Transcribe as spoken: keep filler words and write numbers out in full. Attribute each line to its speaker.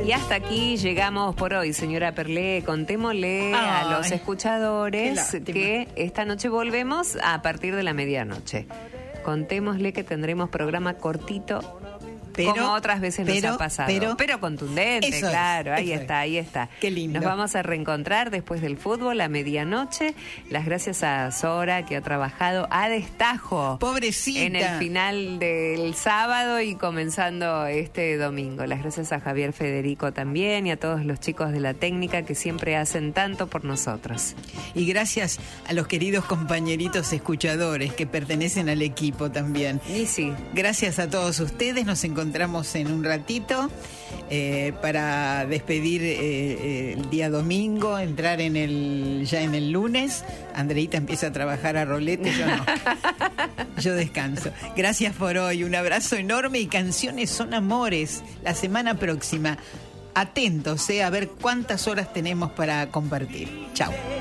Speaker 1: Y hasta aquí llegamos por hoy, señora Perlé. Contémosle Ay, a los escuchadores que esta noche volvemos a partir de la medianoche. Contémosle que tendremos programa cortito, pero, como otras veces pero, nos ha pasado. Pero, pero contundente, eso claro, es, ahí está, es. ahí está.
Speaker 2: Qué lindo.
Speaker 1: Nos vamos a reencontrar después del fútbol a medianoche. Las gracias a Sora, que ha trabajado a destajo.
Speaker 2: Pobrecita.
Speaker 1: En el final del sábado y comenzando este domingo. Las gracias a Javier Federico también y a todos los chicos de la técnica que siempre hacen tanto por nosotros.
Speaker 2: Y gracias a los queridos compañeritos escuchadores que pertenecen al equipo también.
Speaker 1: Y sí.
Speaker 2: Gracias a todos ustedes. Nos encontramos encontramos en un ratito eh, para despedir eh, el día domingo, entrar en el ya en el lunes. Andreita empieza a trabajar a rolete, yo no. Yo descanso. Gracias por hoy, un abrazo enorme y Canciones son Amores la semana próxima. Atentos, eh, a ver cuántas horas tenemos para compartir. Chao.